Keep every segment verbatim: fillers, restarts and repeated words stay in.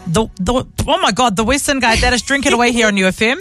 The, the oh my God, the Western guy that is drinking away here on U F M.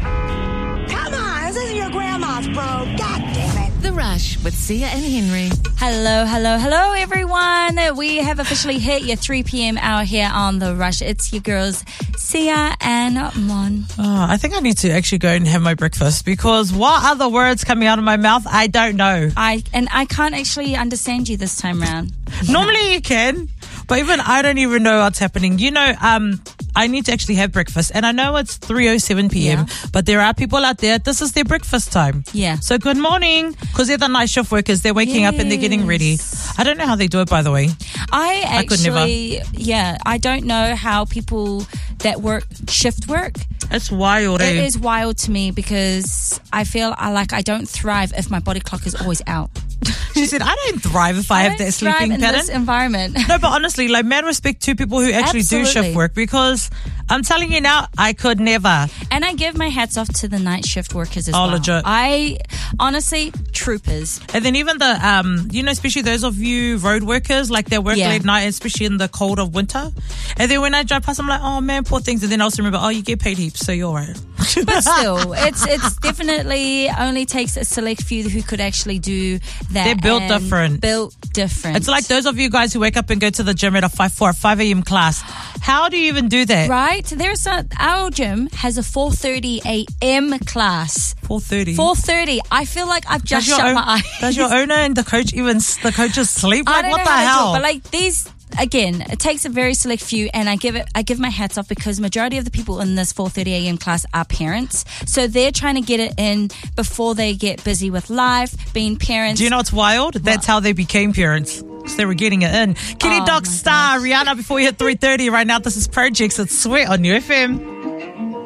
Come on, this isn't your grandma's, bro. God damn it. The Rush with Sia and Henry. Hello, hello, hello, everyone. We have officially hit your three p.m. hour here on The Rush. It's your girls, Sia and Mon. Oh, I think I need to actually go and have my breakfast because what are the words coming out of my mouth? I don't know. I And I can't actually understand you this time round. Normally you can, but even I don't even know what's happening. You know, um, I need to actually have breakfast, and I know it's three oh seven p.m., Yeah. but there are people out there, this is their breakfast time. Yeah. So good morning, because they're the night shift workers. They're waking up and they're getting ready. Yes. I don't know how they do it, by the way. I I could never. actually, yeah, I don't know how people that work shift work. It's wild, It eh? is wild to me because I feel I like I don't thrive if my body clock is always out. She said, I don't thrive if I, have don't that thrive sleeping in pattern. this environment. No, but honestly, like, mad respect to people who actually do Absolutely. shift work, because I'm telling you now, I could never. And I give my hats off to the night shift workers as Oh, well. legit. I honestly, troopers. And then even the, um, you know, especially those of you road workers, like they work Yeah. late night, especially in the cold of winter. And then when I drive past, I'm like, oh man, poor things. And then I also remember, oh, you get paid heaps, so you're right. But still, it's it's definitely only takes a select few who could actually do that. They're built and different. Built different. It's like those of you guys who wake up and go to the gym at a five for a five a.m. class. How do you even do that? Right? There's a, our gym has a four thirty a.m. class. four thirty. four thirty. I feel like I've just Does your shut own- my eyes. Does your owner and the coach even, the coaches sleep? I Like, don't what know the how to hell? do it, but like these, again, it takes a very select few, and I give it, I give my hats off because majority of the people in this four thirty a.m. class are parents, so they're trying to get it in before they get busy with life, being parents. Do you know what's wild? That's how they became parents. Because they were getting it in. Kitty Oh, Dog my Star, Rihanna, before we hit three thirty right now. This is Projects. It's Sweat on U F M.